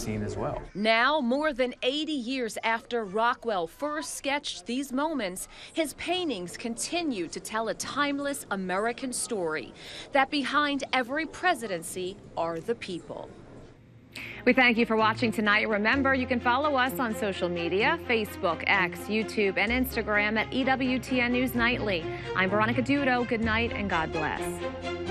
scene as well. Now, more than 80 years after Rockwell first sketched these moments, his paintings continue to tell a timeless American story, that behind every presidency are the people. We thank you for watching tonight. Remember, you can follow us on social media, Facebook, X, YouTube, and Instagram at EWTN News Nightly. I'm Veronica Dudo. Good night and God bless.